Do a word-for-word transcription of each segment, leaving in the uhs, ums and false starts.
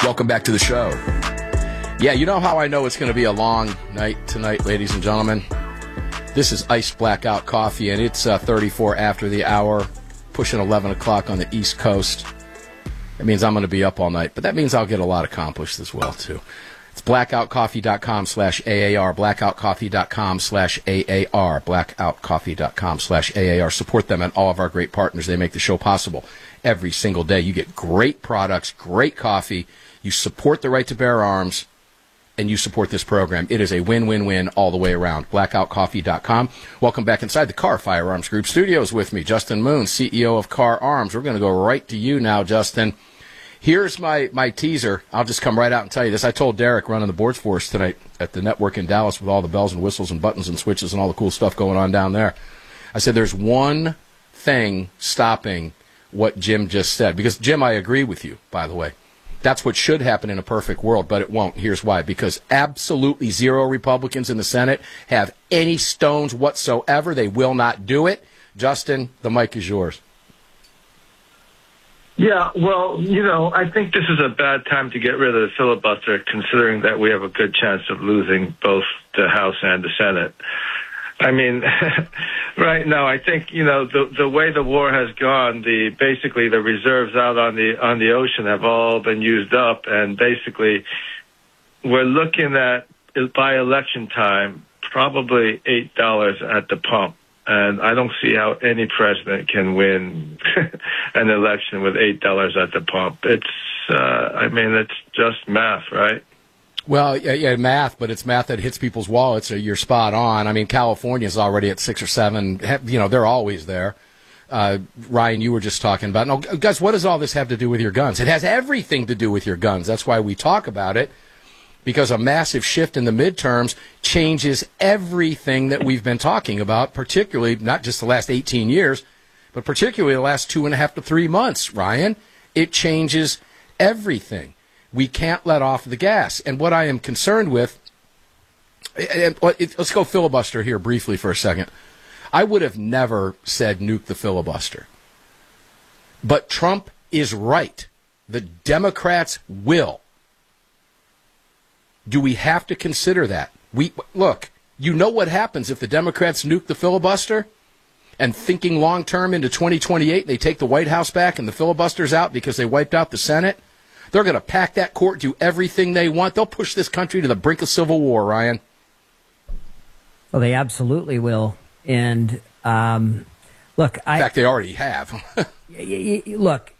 Welcome back to the show. Yeah, you know how I know it's going to be a long night tonight, ladies and gentlemen? This is Iced Blackout Coffee, and it's uh, thirty-four after the hour, pushing eleven o'clock on the East Coast. That means I'm going to be up all night, but that means I'll get a lot accomplished as well, too. It's blackoutcoffee.com slash AAR, blackoutcoffee.com slash AAR, blackoutcoffee.com slash AAR. Support them and all of our great partners. They make the show possible every single day. You get great products, great coffee. You support the right to bear arms, and you support this program. It is a win-win-win all the way around. blackoutcoffee dot com. Welcome back inside the Car Firearms Group studios with me, Justin Moon, C E O of Car Arms. We're going to go right to you now, Justin. Here's my, my teaser. I'll just come right out and tell you this. I told Derek running the boards for us tonight at the network in Dallas with all the bells and whistles and buttons and switches and all the cool stuff going on down there. I said there's one thing stopping what Jim just said. Because, Jim, I agree with you, by the way. That's what should happen in a perfect world, but it won't. Here's why. Because absolutely zero Republicans in the Senate have any stones whatsoever. They will not do it. Justin, the mic is yours. Yeah, well, you know, I think this is a bad time to get rid of the filibuster, considering that we have a good chance of losing both the House and the Senate. I mean, right now, I think, you know, the the way the war has gone, the basically the reserves out on the on the ocean have all been used up, and basically we're looking at, by election time, probably eight dollars at the pump. And I don't see how any president can win an election with eight dollars at the pump. It's, uh, I mean, it's just math, right? Well, yeah, yeah, math, but it's math that hits people's wallets, so you're spot on. I mean, California's already at six or seven. You know, they're always there. Uh, Ryan, you were just talking about. No, guys, what does all this have to do with your guns? It has everything to do with your guns. That's why we talk about it, because a massive shift in the midterms changes everything that we've been talking about, particularly not just the last eighteen years, but particularly the last two and a half to three months, Ryan. It changes everything. We can't let off the gas. And what I am concerned with, and let's go filibuster here briefly for a second. I would have never said nuke the filibuster. But Trump is right. The Democrats will. Do we have to consider that? We look, you know what happens if the Democrats nuke the filibuster? And thinking long-term into twenty twenty-eight, they take the White House back and the filibuster's out because they wiped out the Senate? They're going to pack that court, do everything they want. They'll push this country to the brink of civil war, Ryan. Well, they absolutely will. And, um, look, I... In fact, they already have. Look,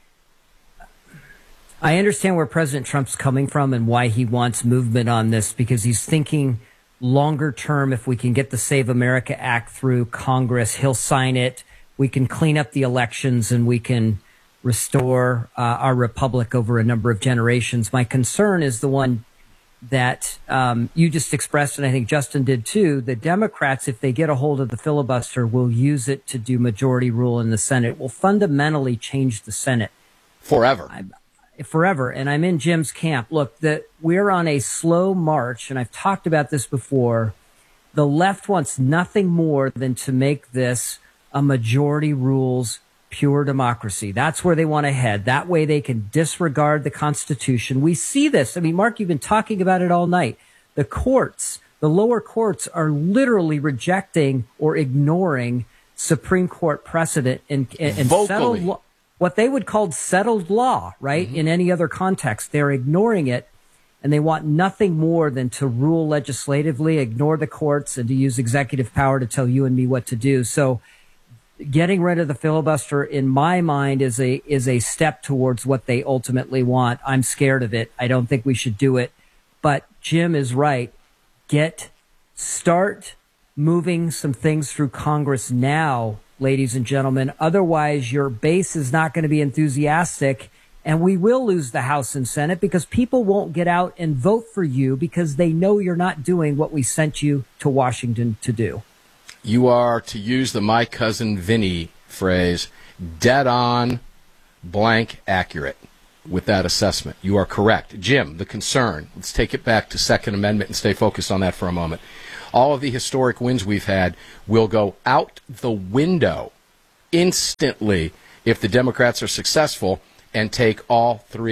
I understand where President Trump's coming from and why he wants movement on this, because he's thinking longer term. If we can get the Save America Act through Congress, he'll sign it. We can clean up the elections and we can restore uh, our republic over a number of generations. My concern is the one that um, you just expressed, and I think Justin did too. The Democrats, if they get a hold of the filibuster, will use it to do majority rule in the Senate. It will fundamentally change the Senate. Forever. I'm, forever. And I'm in Jim's camp. Look, the, we're on a slow march, and I've talked about this before. The left wants nothing more than to make this a majority rules pure democracy. That's where they want to head. That way they can disregard the Constitution. We see this. I mean, Mark, you've been talking about it all night. The courts, the lower courts are literally rejecting or ignoring Supreme Court precedent and, and settled law, what they would call settled law, right? Mm-hmm. In any other context, they're ignoring it, and they want nothing more than to rule legislatively, ignore the courts, and to use executive power to tell you and me what to do. So getting rid of the filibuster, in my mind, is a is a step towards what they ultimately want. I'm scared of it. I don't think we should do it. But Jim is right. Get start moving some things through Congress now, ladies and gentlemen. Otherwise, your base is not going to be enthusiastic, and we will lose the House and Senate because people won't get out and vote for you because they know you're not doing what we sent you to Washington to do. You are, to use the my cousin Vinny phrase, dead on, blank accurate with that assessment. You are correct. Jim, the concern, let's take it back to Second Amendment and stay focused on that for a moment. All of the historic wins we've had will go out the window instantly if the Democrats are successful and take all three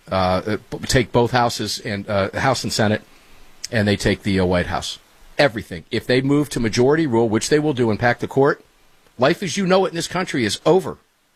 uh, take both houses and uh, House and Senate, and they take the uh, White House. Everything. If they move to majority rule, which they will do and pack the court, life as you know it in this country is over.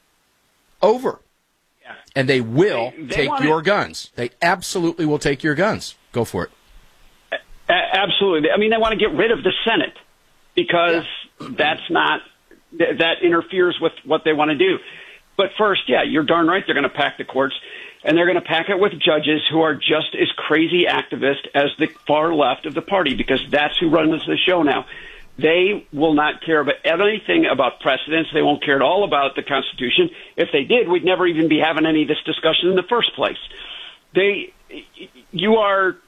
Over. Yeah. And they will they, they take your it. guns. They absolutely will take your guns. Go for it. A- absolutely. I mean, they want to get rid of the Senate because yeah. that's not, th- that interferes with what they want to do. But first, yeah, you're darn right. They're going to pack the courts, and they're going to pack it with judges who are just as crazy activists as the far left of the party, because that's who runs the show now. They will not care about anything about precedents. They won't care at all about the Constitution. If they did, we'd never even be having any of this discussion in the first place. They, you are,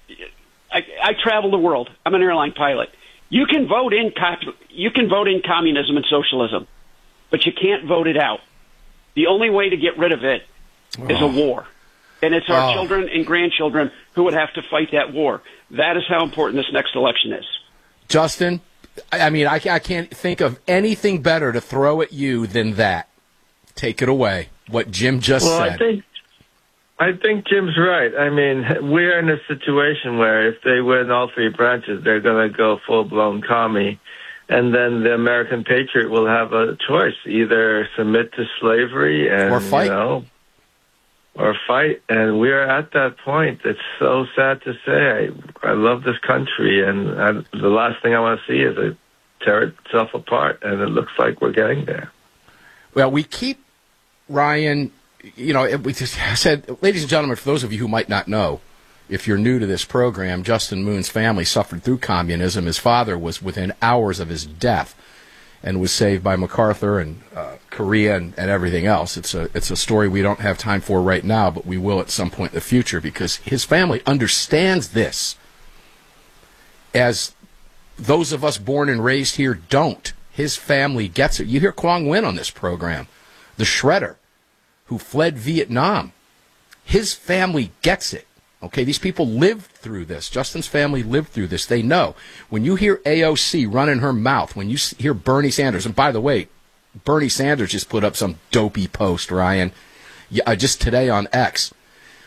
I, I travel the world. I'm an airline pilot. You can vote in, you can vote in communism and socialism, but you can't vote it out. The only way to get rid of it is oh. a war. And it's our oh. children and grandchildren who would have to fight that war. That is how important this next election is. Justin, I mean, I, I can't think of anything better to throw at you than that. Take it away. What Jim just well, said. I think, I think Jim's right. I mean, we're in a situation where if they win all three branches, they're going to go full-blown commie. And then the American patriot will have a choice: either submit to slavery and or fight, you know, or fight. And we're at that point. It's so sad to say. I, I love this country, and I, the last thing I want to see is it tear itself apart. And it looks like we're getting there. Well, we keep Ryan. You know, we just said, ladies and gentlemen, for those of you who might not know, if you're new to this program, Justin Moon's family suffered through communism. His father was within hours of his death and was saved by MacArthur and uh, Korea and, and everything else. It's a it's a story we don't have time for right now, but we will at some point in the future, because his family understands this, as those of us born and raised here don't. His family gets it. You hear Quang Nguyen on this program, the shredder who fled Vietnam. His family gets it. Okay, these people lived through this. Justin's family lived through this. They know. When you hear A O C running her mouth, when you hear Bernie Sanders, and by the way, Bernie Sanders just put up some dopey post, Ryan, yeah, just today on X.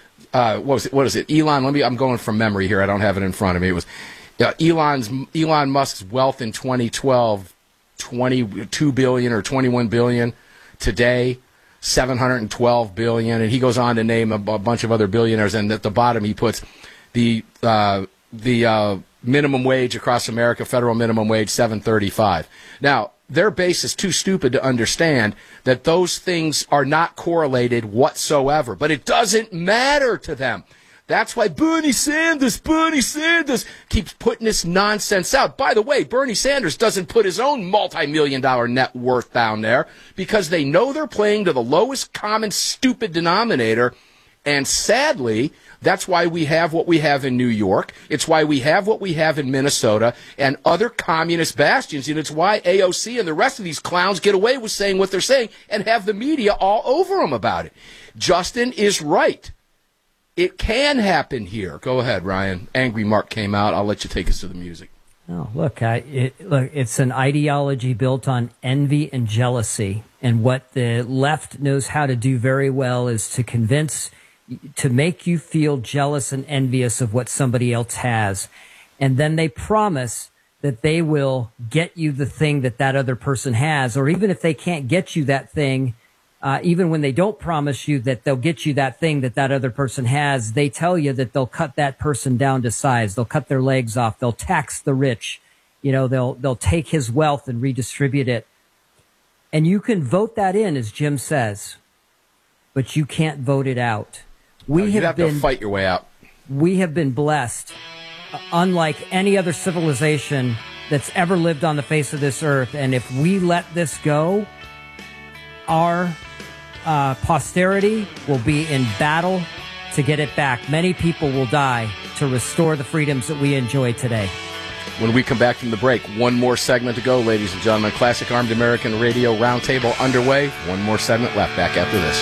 Uh, what was it? What is it? Elon, let me, I'm going from memory here. I don't have it in front of me. It was uh, Elon's, Elon Musk's wealth in twenty twelve, twenty-two billion dollars or twenty-one billion dollars. Today, seven hundred twelve billion dollars, and he goes on to name a, a bunch of other billionaires, and at the bottom he puts the uh, the uh, minimum wage across America, federal minimum wage, seven thirty-five. Now, their base is too stupid to understand that those things are not correlated whatsoever, but it doesn't matter to them. That's why Bernie Sanders, Bernie Sanders keeps putting this nonsense out. By the way, Bernie Sanders doesn't put his own multi-million dollar net worth down there because they know they're playing to the lowest common stupid denominator. And sadly, that's why we have what we have in New York. It's why we have what we have in Minnesota and other communist bastions. And it's why A O C and the rest of these clowns get away with saying what they're saying and have the media all over them about it. Justin is right. It can happen here. Go ahead, Ryan. Angry Mark came out. I'll let you take us to the music. Oh, look, I, it, look, it's an ideology built on envy and jealousy. And what the left knows how to do very well is to convince, to make you feel jealous and envious of what somebody else has. And then they promise that they will get you the thing that that other person has. Or even if they can't get you that thing, Uh, even when they don't promise you that they'll get you that thing that that other person has, they tell you that they'll cut that person down to size. They'll cut their legs off. They'll tax the rich. You know, they'll they'll take his wealth and redistribute it. And you can vote that in, as Jim says, but you can't vote it out. We oh, have, you'd have been to fight your way out. We have been blessed, uh, unlike any other civilization that's ever lived on the face of this earth. And if we let this go, our Uh, posterity will be in battle to get it back. Many people will die to restore the freedoms that we enjoy today. When we come back from the break, one more segment to go, ladies and gentlemen. Classic Armed American Radio Roundtable underway. One more segment left. Back after this.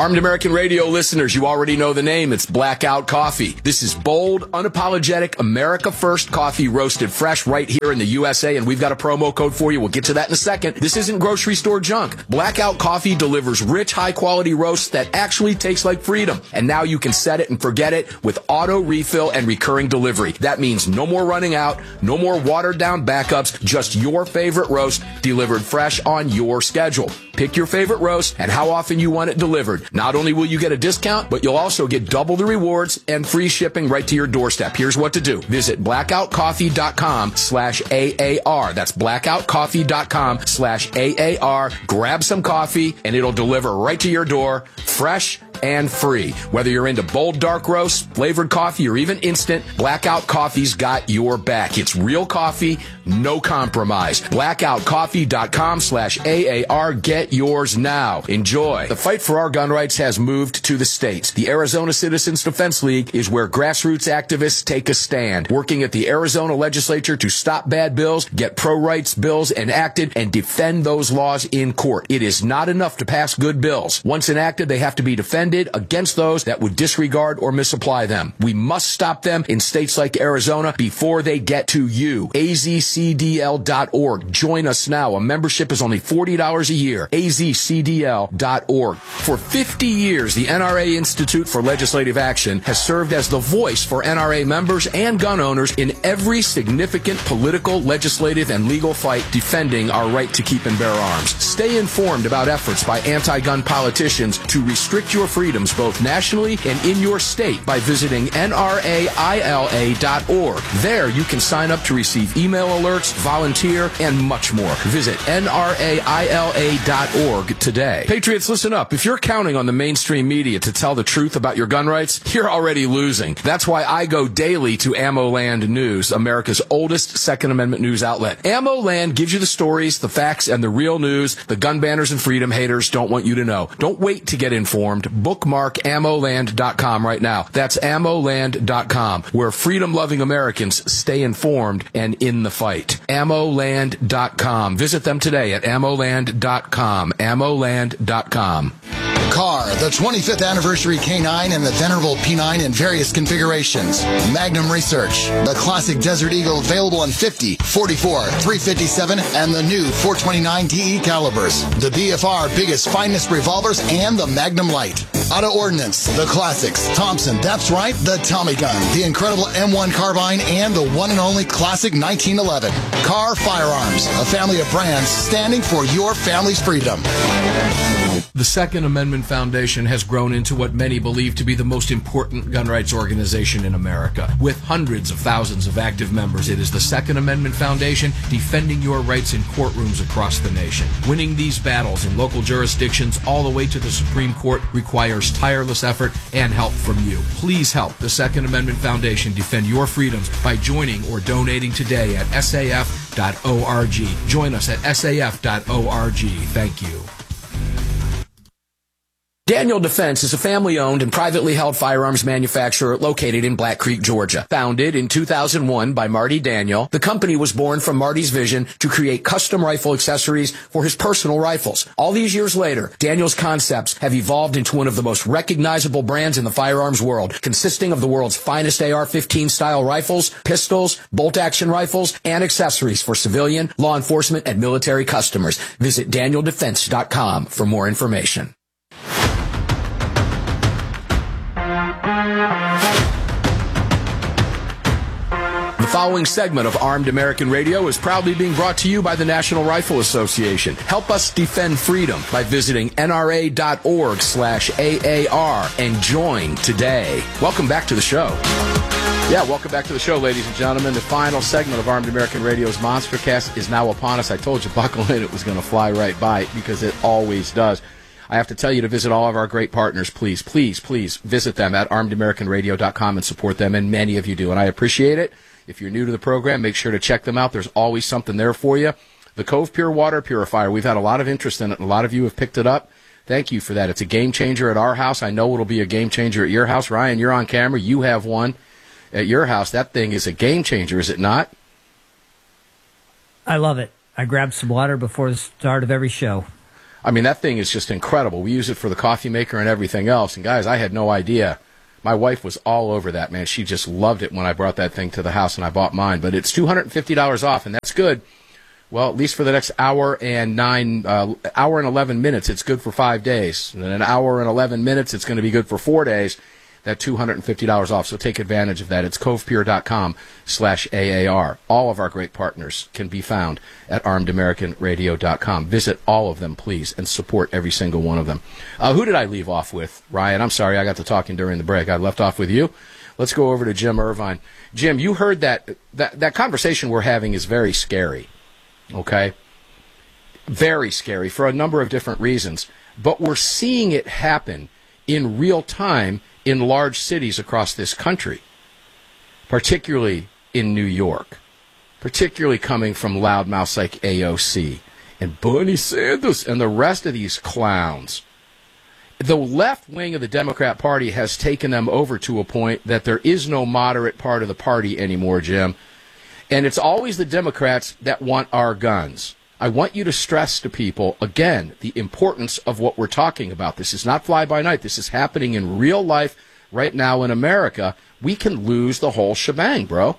Armed American Radio listeners, you already know the name. It's Blackout Coffee. This is bold, unapologetic, America First coffee roasted fresh right here in the U S A, and we've got a promo code for you. We'll get to that in a second. This isn't grocery store junk. Blackout Coffee delivers rich, high-quality roasts that actually taste like freedom. And now you can set it and forget it with auto refill and recurring delivery. That means no more running out, no more watered-down backups, just your favorite roast delivered fresh on your schedule. Pick your favorite roast and how often you want it delivered. Not only will you get a discount, but you'll also get double the rewards and free shipping right to your doorstep. Here's what to do. Visit blackoutcoffee.com slash AAR. That's blackoutcoffee.com slash AAR. Grab some coffee and it'll deliver right to your door, fresh and free. Whether you're into bold dark roast, flavored coffee, or even instant, Blackout Coffee's got your back. It's real coffee, no compromise. blackoutcoffee.com slash AAR. Get yours now. Enjoy. The fight for our gun rights has moved to the states. The Arizona Citizens Defense League is where grassroots activists take a stand, working at the Arizona legislature to stop bad bills, get pro-rights bills enacted, and defend those laws in court. It is not enough to pass good bills. Once enacted, they have to be defended against those that would disregard or misapply them. We must stop them in states like Arizona before they get to you. A Z C D L dot org. Join us now. A membership is only forty dollars a year. A Z C D L dot org. For fifty years, the N R A Institute for Legislative Action has served as the voice for N R A members and gun owners in every significant political, legislative, and legal fight defending our right to keep and bear arms. Stay informed about efforts by anti-gun politicians to restrict your freedoms both nationally and in your state by visiting N R A I L A dot org. There you can sign up to receive email alerts, volunteer, and much more. Visit N R A I L A dot org today. Patriots, listen up. If you're counting on the mainstream media to tell the truth about your gun rights, you're already losing. That's why I go daily to AmmoLand News, America's oldest Second Amendment news outlet. AmmoLand gives you the stories, the facts, and the real news the gun banners and freedom haters don't want you to know. Don't wait to get informed. Bookmark ammo land dot com right now. That's ammo land dot com, where freedom-loving Americans stay informed and in the fight. ammo land dot com. Visit them today at ammo land dot com. ammo land dot com. Car, the twenty-fifth anniversary K nine and the venerable P nine in various configurations. Magnum Research, the classic Desert Eagle available in fifty, forty-four, three fifty-seven, and the new four twenty-nine D E calibers. The B F R biggest, finest revolvers, and the Magnum Light. Auto Ordnance, the classics. Thompson, that's right, the Tommy gun, the incredible M one carbine, and the one and only classic nineteen eleven. Car Firearms, a family of brands standing for your family's freedom. The Second Amendment Foundation has grown into what many believe to be the most important gun rights organization in America. With hundreds of thousands of active members, it is the Second Amendment Foundation defending your rights in courtrooms across the nation. Winning these battles in local jurisdictions all the way to the Supreme Court requires tireless effort and help from you. Please help the Second Amendment Foundation defend your freedoms by joining or donating today at S A F dot org. Join us at S A F dot org. Thank you. Daniel Defense is a family-owned and privately held firearms manufacturer located in Black Creek, Georgia. Founded in two thousand one by Marty Daniel, the company was born from Marty's vision to create custom rifle accessories for his personal rifles. All these years later, Daniel's concepts have evolved into one of the most recognizable brands in the firearms world, consisting of the world's finest A R fifteen style rifles, pistols, bolt-action rifles, and accessories for civilian, law enforcement, and military customers. Visit daniel defense dot com for more information. The following segment of Armed American Radio is proudly being brought to you by the National Rifle Association. Help us defend freedom by visiting N R A dot org slash A A R and join today. Welcome back to the show. Yeah, welcome back to the show, ladies and gentlemen. The final segment of Armed American Radio's Monstercast is now upon us. I told you, buckle in, it was going to fly right by because it always does. I have to tell you to visit all of our great partners. Please, please, please visit them at armed american radio dot com and support them, and many of you do, and I appreciate it. If you're new to the program, make sure to check them out. There's always something there for you. The Cove Pure Water Purifier, we've had a lot of interest in it, and a lot of you have picked it up. Thank you for that. It's a game changer at our house. I know it'll be a game changer at your house. Ryan, you're on camera. You have one at your house. That thing is a game changer, is it not? I love it. I grab some water before the start of every show. I mean, that thing is just incredible. We use it for the coffee maker and everything else. And guys, I had no idea. My wife was all over that, man. She just loved it when I brought that thing to the house and I bought mine. But it's two hundred fifty dollars off, and that's good. Well, at least for the next hour and nine, uh, hour and eleven minutes, it's good for five days. And then an hour and eleven minutes, it's going to be good for four days. That two hundred fifty dollars off. So take advantage of that. It's covepure.com slash AAR. All of our great partners can be found at armed american radio dot com. Visit all of them, please, and support every single one of them. Uh, who did I leave off with, Ryan? I'm sorry, I got to talking during the break. I left off with you. Let's go over to Jim Irvine. Jim, you heard that that, that conversation we're having is very scary, okay? Very scary for a number of different reasons. But we're seeing it happen in real time in large cities across this country, particularly in New York, particularly coming from loudmouths like A O C and Bernie Sanders and the rest of these clowns. The left wing of the Democrat Party has taken them over to a point that there is no moderate part of the party anymore, Jim. And it's always the Democrats that want our guns. I want you to stress to people, again, the importance of what we're talking about. This is not fly-by-night. This is happening in real life right now in America. We can lose the whole shebang, bro.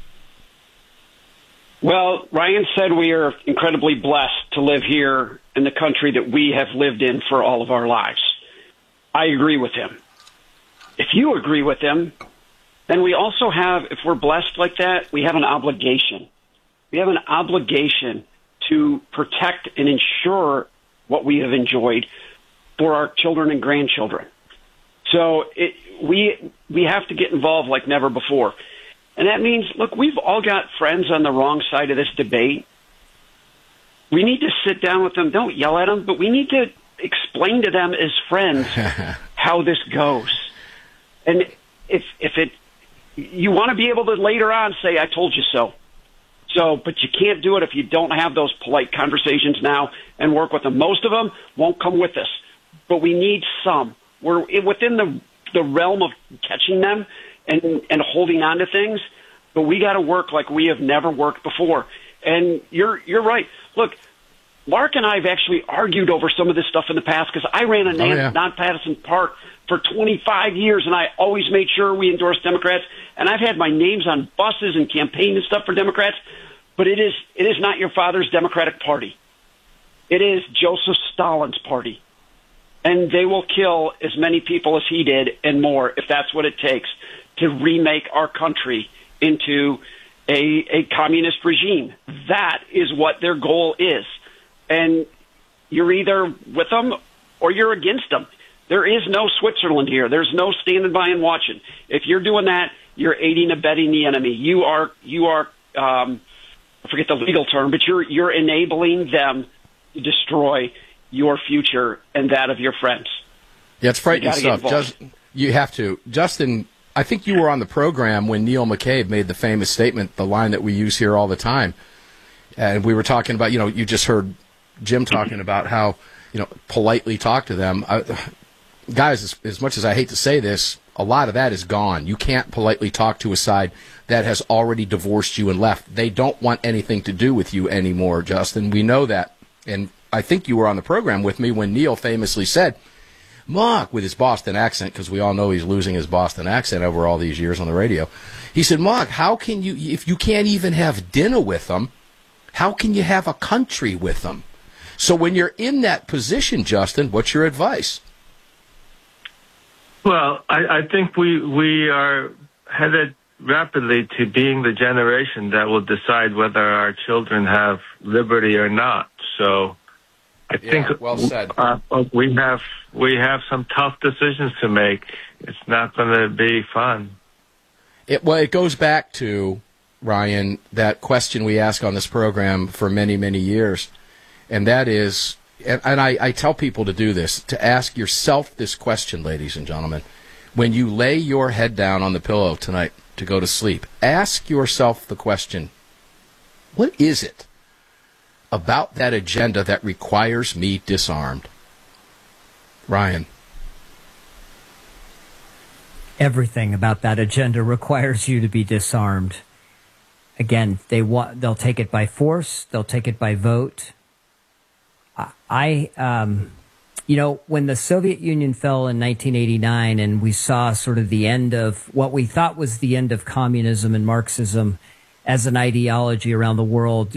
Well, Ryan said we are incredibly blessed to live here in the country that we have lived in for all of our lives. I agree with him. If you agree with him, then we also have, if we're blessed like that, we have an obligation. We have an obligation to protect and ensure what we have enjoyed for our children and grandchildren. So it, we we have to get involved like never before. And that means, look, we've all got friends on the wrong side of this debate. We need to sit down with them. Don't yell at them, but we need to explain to them as friends how this goes. And if if it, you want to be able to later on say, I told you so. So, but you can't do it if you don't have those polite conversations now and work with them. Most of them won't come with us, but we need some. We're within the the realm of catching them and and holding on to things, but we got to work like we have never worked before. And you're you're right. Look, Mark and I have actually argued over some of this stuff in the past because I ran a oh, yeah. nonpartisan park for twenty-five years, and I always made sure we endorsed Democrats. And I've had my names on buses and campaign and stuff for Democrats, but it is it is not your father's Democratic Party. It is Joseph Stalin's party. And they will kill as many people as he did and more if that's what it takes to remake our country into a, a communist regime. That is what their goal is. And you're either with them or you're against them. There is no Switzerland here. There's no standing by and watching. If you're doing that, you're aiding and abetting the enemy. You are, you are, um, I forget the legal term, but you're you're enabling them to destroy your future and that of your friends. Yeah, it's frightening stuff. Just, you have to. Justin, I think you were on the program when Neil McCabe made the famous statement, the line that we use here all the time. And we were talking about, you know, you just heard Jim talking about how, you know, politely talk to them. I, guys, as, as much as I hate to say this, a lot of that is gone. You can't politely talk to a side that has already divorced you and left. They don't want anything to do with you anymore, Justin. We know that. And I think you were on the program with me when Neil famously said, Mark, with his Boston accent, because we all know he's losing his Boston accent over all these years on the radio. He said, Mark, how can you, if you can't even have dinner with them, how can you have a country with them? So when you're in that position, Justin, what's your advice? Well, I, I think we we are headed rapidly to being the generation that will decide whether our children have liberty or not. So I yeah, think well said. Uh, we have we have some tough decisions to make. It's not going to be fun. It, well, it goes back to, Ryan, that question we ask on this program for many, many years, and that is, and, and I, I tell people to do this, to ask yourself this question, ladies and gentlemen. When you lay your head down on the pillow tonight to go to sleep, ask yourself the question, what is it about that agenda that requires me disarmed? Ryan. Everything about that agenda requires you to be disarmed. Again, they want, they'll take it by force. They'll take it by vote. I, um, you know, when the Soviet Union fell in nineteen eighty-nine and we saw sort of the end of what we thought was the end of communism and Marxism as an ideology around the world,